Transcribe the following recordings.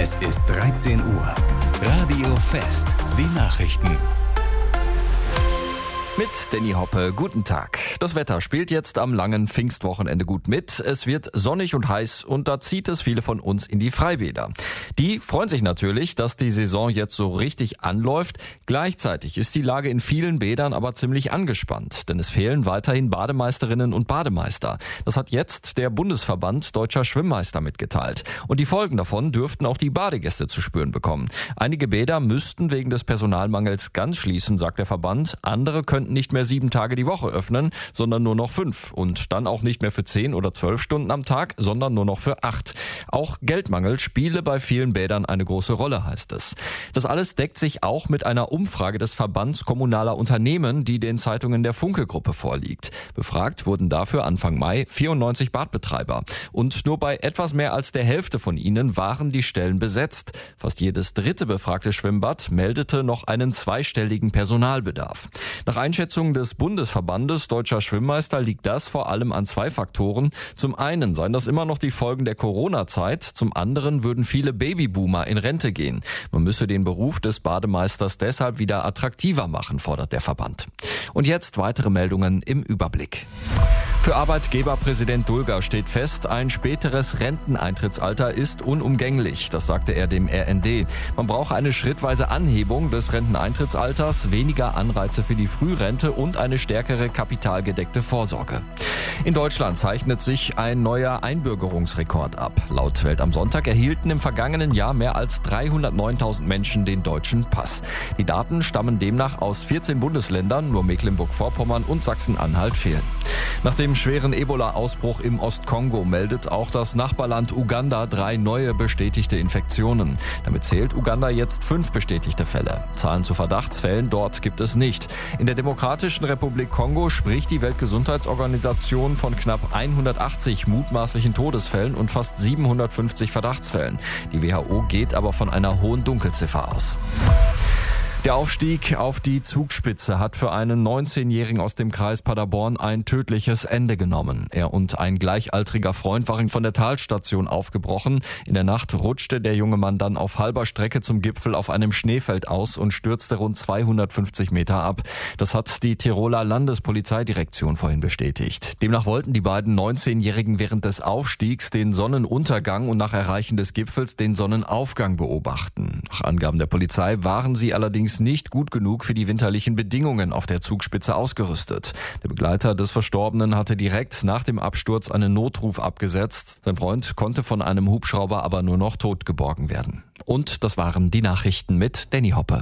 Es ist 13 Uhr. Radio Fest. Die Nachrichten. Mit Danny Hoppe, guten Tag. Das Wetter spielt jetzt am langen Pfingstwochenende gut mit. Es wird sonnig und heiß und da zieht es viele von uns in die Freibäder. Die freuen sich natürlich, dass die Saison jetzt so richtig anläuft. Gleichzeitig ist die Lage in vielen Bädern aber ziemlich angespannt, denn es fehlen weiterhin Bademeisterinnen und Bademeister. Das hat jetzt der Bundesverband Deutscher Schwimmmeister mitgeteilt. Und die Folgen davon dürften auch die Badegäste zu spüren bekommen. Einige Bäder müssten wegen des Personalmangels ganz schließen, sagt der Verband. Andere könnten nicht mehr 7 Tage die Woche öffnen, sondern nur noch 5 und dann auch nicht mehr für 10 oder 12 Stunden am Tag, sondern nur noch für 8. Auch Geldmangel spiele bei vielen Bädern eine große Rolle, heißt es. Das alles deckt sich auch mit einer Umfrage des Verbands kommunaler Unternehmen, die den Zeitungen der Funke-Gruppe vorliegt. Befragt wurden dafür Anfang Mai 94 Badbetreiber und nur bei etwas mehr als der Hälfte von ihnen waren die Stellen besetzt. Fast jedes dritte befragte Schwimmbad meldete noch einen zweistelligen Personalbedarf. Nach Einschätzung des Bundesverbandes Deutscher Schwimmmeister liegt das vor allem an 2 Faktoren. Zum einen seien das immer noch die Folgen der Corona-Zeit, zum anderen würden viele Babyboomer in Rente gehen. Man müsse den Beruf des Bademeisters deshalb wieder attraktiver machen, fordert der Verband. Und jetzt weitere Meldungen im Überblick. Für Arbeitgeberpräsident Dulger steht fest, ein späteres Renteneintrittsalter ist unumgänglich. Das sagte er dem RND. Man brauche eine schrittweise Anhebung des Renteneintrittsalters, weniger Anreize für die Frührente und eine stärkere kapitalgedeckte Vorsorge. In Deutschland zeichnet sich ein neuer Einbürgerungsrekord ab. Laut Welt am Sonntag erhielten im vergangenen Jahr mehr als 309.000 Menschen den deutschen Pass. Die Daten stammen demnach aus 14 Bundesländern, nur Mecklenburg-Vorpommern und Sachsen-Anhalt fehlen. Nach dem schweren Ebola-Ausbruch im Ostkongo meldet auch das Nachbarland Uganda 3 neue bestätigte Infektionen. Damit zählt Uganda jetzt 5 bestätigte Fälle. Zahlen zu Verdachtsfällen dort gibt es nicht. In der Demokratischen Republik Kongo spricht die Weltgesundheitsorganisation von knapp 180 mutmaßlichen Todesfällen und fast 750 Verdachtsfällen. Die WHO geht aber von einer hohen Dunkelziffer aus. Der Aufstieg auf die Zugspitze hat für einen 19-Jährigen aus dem Kreis Paderborn ein tödliches Ende genommen. Er und ein gleichaltriger Freund waren von der Talstation aufgebrochen. In der Nacht rutschte der junge Mann dann auf halber Strecke zum Gipfel auf einem Schneefeld aus und stürzte rund 250 Meter ab. Das hat die Tiroler Landespolizeidirektion vorhin bestätigt. Demnach wollten die beiden 19-Jährigen während des Aufstiegs den Sonnenuntergang und nach Erreichen des Gipfels den Sonnenaufgang beobachten. Nach Angaben der Polizei waren sie allerdings nicht gut genug für die winterlichen Bedingungen auf der Zugspitze ausgerüstet. Der Begleiter des Verstorbenen hatte direkt nach dem Absturz einen Notruf abgesetzt. Sein Freund konnte von einem Hubschrauber aber nur noch tot geborgen werden. Und das waren die Nachrichten mit Danny Hoppe.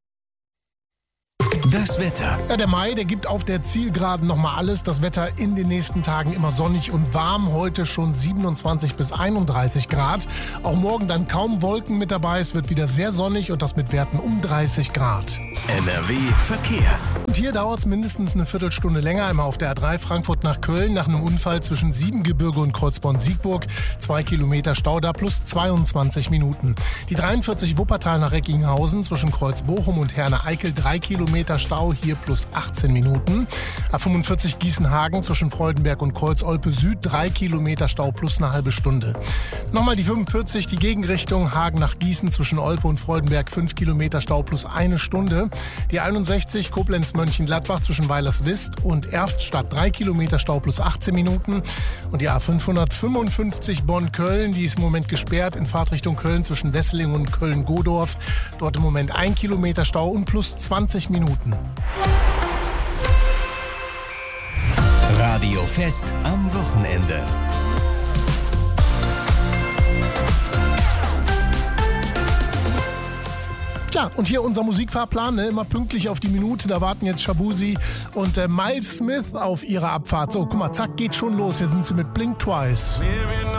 Das Wetter. Ja, der Mai, der gibt auf der Zielgeraden nochmal alles. Das Wetter in den nächsten Tagen immer sonnig und warm. Heute schon 27 bis 31 Grad. Auch morgen dann kaum Wolken mit dabei. Es wird wieder sehr sonnig und das mit Werten um 30 Grad. NRW Verkehr. Und hier dauert es mindestens eine Viertelstunde länger. Einmal auf der A3 Frankfurt nach Köln nach einem Unfall zwischen Siebengebirge und Kreuzborn-Siegburg. 2 Kilometer Stau da plus 22 Minuten. Die 43 Wuppertal nach Recklinghausen zwischen Kreuz Bochum und Herne-Eickel 3 Kilometer Stau, hier plus 18 Minuten. A45 Gießen-Hagen zwischen Freudenberg und Kreuz-Olpe Süd 3 Kilometer Stau plus eine halbe Stunde. Nochmal die 45, die Gegenrichtung Hagen nach Gießen zwischen Olpe und Freudenberg 5 Kilometer Stau plus eine Stunde. Die 61 Koblenz-Mönchengladbach zwischen Weilerswist und Erftstadt 3 Kilometer Stau plus 18 Minuten. Und die A555 Bonn-Köln, die ist im Moment gesperrt in Fahrtrichtung Köln zwischen Wesseling und Köln-Godorf. Dort im Moment 1 Kilometer Stau und plus 20 Minuten. Radio Fest am Wochenende. Tja, und hier unser Musikfahrplan, immer pünktlich auf die Minute. Da warten jetzt Shabuzi und Miles Smith auf ihre Abfahrt. So, guck mal, zack, geht schon los. Hier sind sie mit Blink Twice.